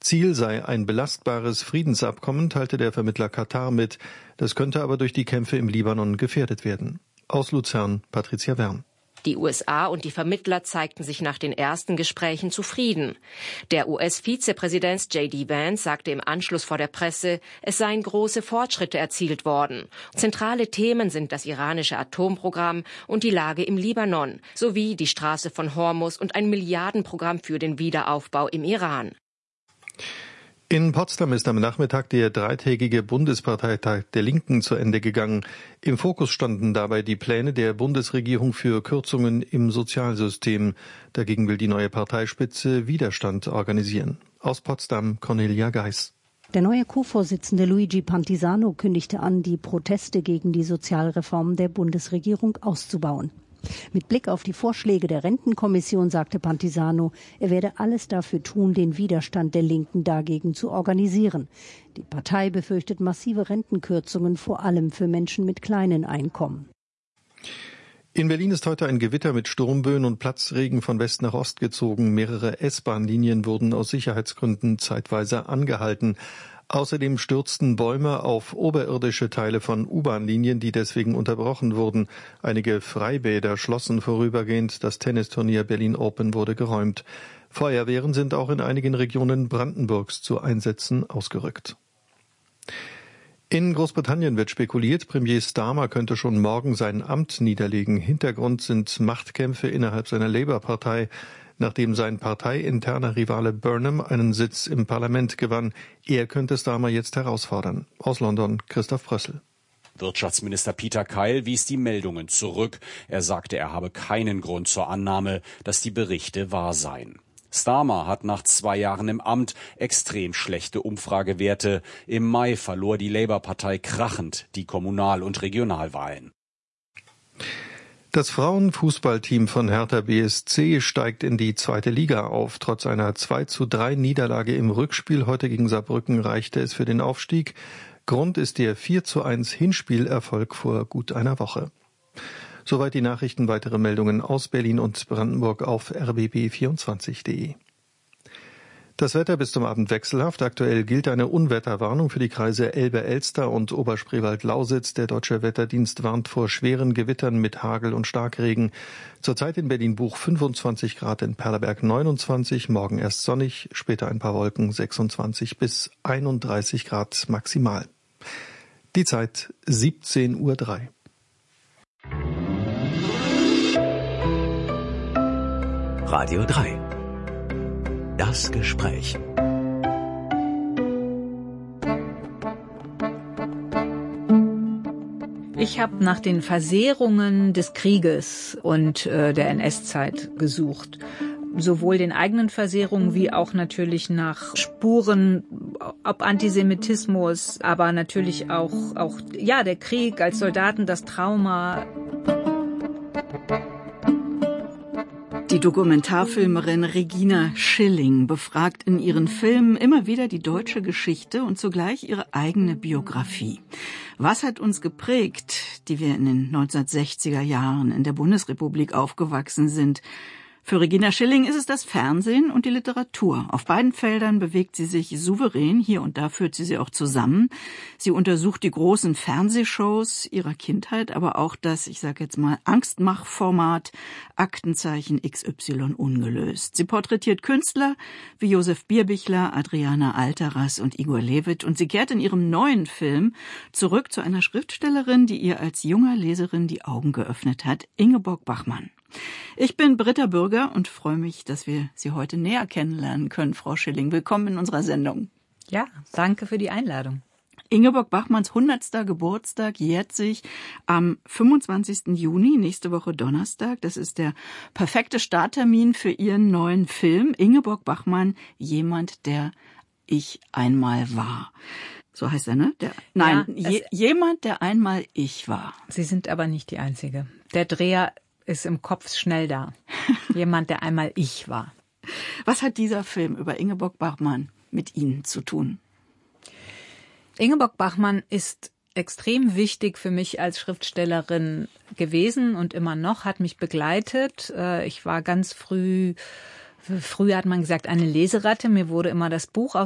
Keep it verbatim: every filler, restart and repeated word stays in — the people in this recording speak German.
Ziel sei ein belastbares Friedensabkommen, teilte der Vermittler Katar mit. Das könnte aber durch die Kämpfe im Libanon gefährdet werden. Aus Luzern, Patricia Wern. Die U S A und die Vermittler zeigten sich nach den ersten Gesprächen zufrieden. Der U S-Vizepräsident J D Vance sagte im Anschluss vor der Presse, es seien große Fortschritte erzielt worden. Zentrale Themen sind das iranische Atomprogramm und die Lage im Libanon, sowie die Straße von Hormuz und ein Milliardenprogramm für den Wiederaufbau im Iran. In Potsdam ist am Nachmittag der dreitägige Bundesparteitag der Linken zu Ende gegangen. Im Fokus standen dabei die Pläne der Bundesregierung für Kürzungen im Sozialsystem. Dagegen will die neue Parteispitze Widerstand organisieren. Aus Potsdam, Cornelia Geis. Der neue Co-Vorsitzende Luigi Pantisano kündigte an, die Proteste gegen die Sozialreformen der Bundesregierung auszubauen. Mit Blick auf die Vorschläge der Rentenkommission sagte Pantisano, er werde alles dafür tun, den Widerstand der Linken dagegen zu organisieren. Die Partei befürchtet massive Rentenkürzungen, vor allem für Menschen mit kleinen Einkommen. In Berlin ist heute ein Gewitter mit Sturmböen und Platzregen von West nach Ost gezogen. Mehrere S-Bahn-Linien wurden aus Sicherheitsgründen zeitweise angehalten. Außerdem stürzten Bäume auf oberirdische Teile von U-Bahn-Linien, die deswegen unterbrochen wurden. Einige Freibäder schlossen vorübergehend. Das Tennisturnier Berlin Open wurde geräumt. Feuerwehren sind auch in einigen Regionen Brandenburgs zu Einsätzen ausgerückt. In Großbritannien wird spekuliert, Premier Starmer könnte schon morgen sein Amt niederlegen. Hintergrund sind Machtkämpfe innerhalb seiner Labour-Partei, nachdem sein parteiinterner Rivale Burnham einen Sitz im Parlament gewann. Er könnte Starmer jetzt herausfordern. Aus London, Christoph Brössel. Wirtschaftsminister Peter Kyle wies die Meldungen zurück. Er sagte, er habe keinen Grund zur Annahme, dass die Berichte wahr seien. Starmer hat nach zwei Jahren im Amt extrem schlechte Umfragewerte. Im Mai verlor die Labour-Partei krachend die Kommunal- und Regionalwahlen. Das Frauenfußballteam von Hertha B S C steigt in die zweite Liga auf. Trotz einer zwei zu drei Niederlage im Rückspiel heute gegen Saarbrücken reichte es für den Aufstieg. Grund ist der vier zu eins Hinspielerfolg vor gut einer Woche. Soweit die Nachrichten. Weitere Meldungen aus Berlin und Brandenburg auf r b b vierundzwanzig punkt de. Das Wetter bis zum Abend wechselhaft. Aktuell gilt eine Unwetterwarnung für die Kreise Elbe-Elster und Oberspreewald-Lausitz. Der Deutsche Wetterdienst warnt vor schweren Gewittern mit Hagel und Starkregen. Zurzeit in Berlin-Buch fünfundzwanzig Grad, in Perleberg neunundzwanzig, morgen erst sonnig, später ein paar Wolken, sechsundzwanzig bis einunddreißig Grad maximal. Die Zeit siebzehn Uhr drei. Radio drei. Das Gespräch. Ich habe nach den Versehrungen des Krieges und äh, der N S-Zeit gesucht. Sowohl den eigenen Versehrungen wie auch natürlich nach Spuren, ob Antisemitismus, aber natürlich auch, auch ja, der Krieg als Soldaten, das Trauma. Die Dokumentarfilmerin Regina Schilling befragt in ihren Filmen immer wieder die deutsche Geschichte und zugleich ihre eigene Biografie. Was hat uns geprägt, die wir in den neunzehnhundertsechziger Jahren in der Bundesrepublik aufgewachsen sind? Für Regina Schilling ist es das Fernsehen und die Literatur. Auf beiden Feldern bewegt sie sich souverän, hier und da führt sie sie auch zusammen. Sie untersucht die großen Fernsehshows ihrer Kindheit, aber auch das, ich sage jetzt mal, Angstmachformat Aktenzeichen X Y ungelöst. Sie porträtiert Künstler wie Josef Bierbichler, Adriana Alteras und Igor Levit und sie kehrt in ihrem neuen Film zurück zu einer Schriftstellerin, die ihr als junger Leserin die Augen geöffnet hat, Ingeborg Bachmann. Ich bin Britta Bürger und freue mich, dass wir Sie heute näher kennenlernen können, Frau Schilling. Willkommen in unserer Sendung. Ja, danke für die Einladung. Ingeborg Bachmanns hundertster Geburtstag jährt sich am fünfundzwanzigsten Juni, nächste Woche Donnerstag. Das ist der perfekte Starttermin für Ihren neuen Film. Ingeborg Bachmann, jemand, der ich einmal war. So heißt er, ne? Der, nein, ja, je, jemand, der einmal ich war. Sie sind aber nicht die Einzige. Der Dreher ist im Kopf schnell da. Jemand, der einmal ich war. Was hat dieser Film über Ingeborg Bachmann mit Ihnen zu tun? Ingeborg Bachmann ist extrem wichtig für mich als Schriftstellerin gewesen und immer noch, hat mich begleitet. Ich war ganz früh, früher hat man gesagt, eine Leseratte. Mir wurde immer das Buch